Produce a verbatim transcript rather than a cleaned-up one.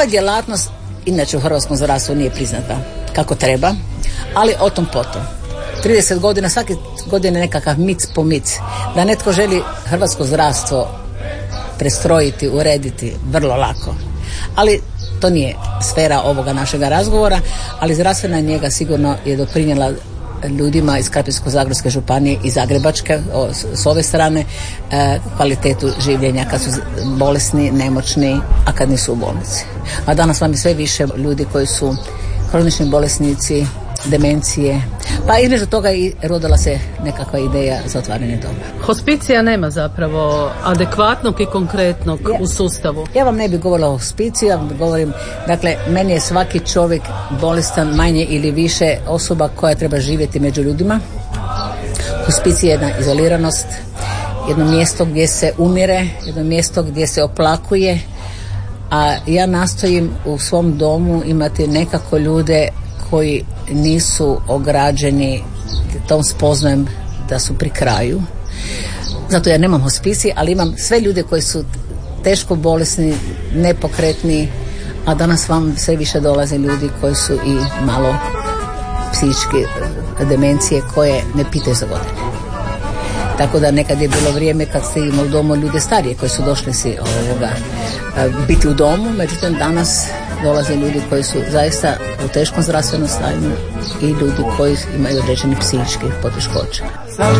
ova djelatnost inače u hrvatskom zdravstvu nije priznata kako treba, ali o tom potom. trideset godina, svake godine nekakav mic po mic. Da netko želi hrvatsko zdravstvo prestrojiti, urediti, vrlo lako. Ali to nije sfera ovoga našega razgovora, ali zdravstvena njega sigurno je doprinijela ljudima iz Krapinsko-zagorske županije i Zagrebačke o, s ove strane e, kvalitetu življenja kad su bolesni, nemoćni, a kad nisu u bolnici. A danas vam je sve više ljudi koji su kronični bolesnici, demencije, pa između toga i rodila se nekakva ideja za otvaranje doma. Hospicija nema zapravo adekvatnog i konkretnog ja, u sustavu. Ja vam ne bih govorila o hospiciji, ja govorim, dakle, meni je svaki čovjek bolestan manje ili više osoba koja treba živjeti među ljudima. Hospicija je jedna izoliranost, jedno mjesto gdje se umire, jedno mjesto gdje se oplakuje, a ja nastojim u svom domu imati nekako ljude koji nisu ograđeni tom spoznajem da su pri kraju. Zato ja nemam hospicij, ali imam sve ljude koji su teško bolesni, nepokretni, a danas vam sve više dolaze ljudi koji su i malo psihičke demencije koje ne pitaju za godine. Tako da nekad je bilo vrijeme kad ste imali u domu ljude starije koji su došli si ovoga, biti u domu, međutim danas dolaze ljudi koji su zaista u teškom zdravstvenom stanju i ljudi koji imaju određeni psihički poteškoće.